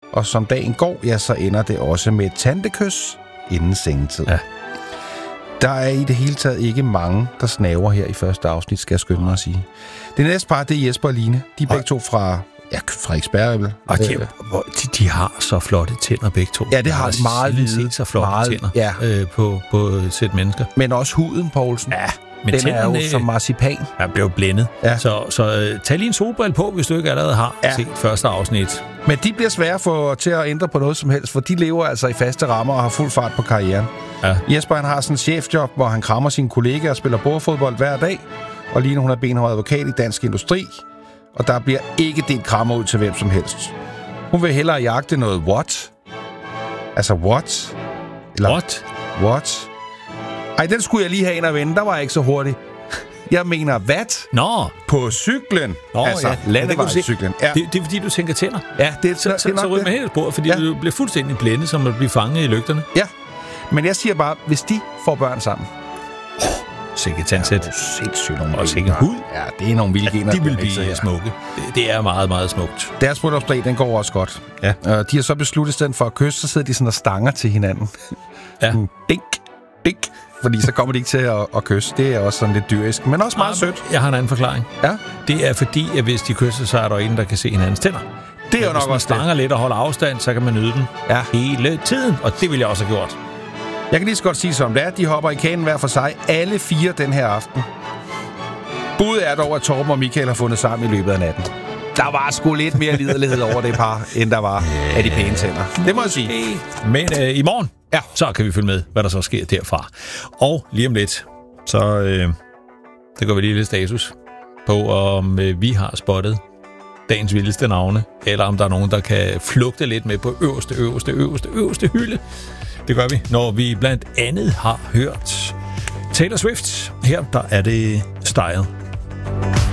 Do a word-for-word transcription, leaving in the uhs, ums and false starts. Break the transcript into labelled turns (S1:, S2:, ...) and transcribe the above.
S1: Og som dagen går, ja, så ender det også med et tantekys inden sengetid. Ja. Der er i det hele taget ikke mange, der snaver her i første afsnit, skal jeg skynde mig at sige. Det næste par, det er Jesper og Line. De er begge to fra, ja, Frederiksberg.
S2: Og de, de, de har så flotte tænder begge to.
S1: Ja, det har de meget hvide.
S2: Så flotte
S1: meget,
S2: tænder
S1: ja.
S2: øh, på, på sæt mennesker.
S1: Men også huden, Poulsen.
S2: Ja, men
S1: den er jo som marcipan.
S2: Jeg blev blændet. Ja. Så, så uh, tag lige en solbrille på, hvis du ikke allerede har ja. set første afsnit.
S1: Men de bliver svære for, til at ændre på noget som helst, for de lever altså i faste rammer og har fuld fart på karrieren. Ja. Jesper han har sådan en chefjob, hvor han krammer sine kollegaer og spiller bordfodbold hver dag. Og Line, hun er benhård advokat i Dansk Industri. Og der bliver ikke delt krammer ud til hvem som helst. Hun vil hellere jagte noget what? Altså what?
S2: Eller what?
S1: What? Ej, den skulle jeg lige have ind og vende. Der var jeg ikke så hurtig. Jeg mener, hvad?
S2: Nå.
S1: På cyklen.
S2: Nå,
S1: altså,
S2: ja.
S1: landevejscyklen.
S2: Ja. Det, det er fordi, du tænker tænder.
S1: Ja, det er
S2: så, så, så ryger man helt på, fordi ja. du bliver fuldstændig blændet, som at blive fanget i lygterne.
S1: Ja, men jeg siger bare, hvis de får børn sammen.
S2: Oh, sikke tandsæt.
S1: Ja, sindssygt nogle
S2: og sikke hud.
S1: Ja, det er nogle vilde gener.
S2: Ja, de vil blive smukke. Det, det er meget, meget smukt.
S1: Deres bryllupsdag, den går også godt. Ja. Uh, de har så besluttet, stedet for at kysse, så sidder de sådan og stanger til hinanden.
S2: Ja.
S1: Dink, dink. Fordi så kommer de ikke til at, at kysse. Det er også sådan lidt dyrisk, men også meget sødt.
S2: Jeg har en anden forklaring.
S1: Ja?
S2: Det er fordi, at hvis de kysser, så er der en, der kan se hinandens tænder.
S1: Det er jo nok også det.
S2: Hvis man stanger lidt og holder afstand, så kan man nyde den ja. hele tiden. Og det vil jeg også have gjort.
S1: Jeg kan lige så godt sige som det er. De hopper i kanen hver for sig. Alle fire den her aften. Budet er dog, at Torben og Michael har fundet sammen i løbet af natten. Der var sgu lidt mere liderlighed over det par, end der var af de pæne tænder. Det må jeg sige.
S2: Men øh, i morgen, ja. så kan vi følge med, hvad der så sker derfra. Og lige om lidt, så øh, det går vi lige lidt status på, om øh, vi har spottet dagens vildeste navne, eller om der er nogen, der kan flugte lidt med på øverste, øverste, øverste, øverste hylde. Det gør vi, når vi blandt andet har hørt Taylor Swift. Her der er det Style.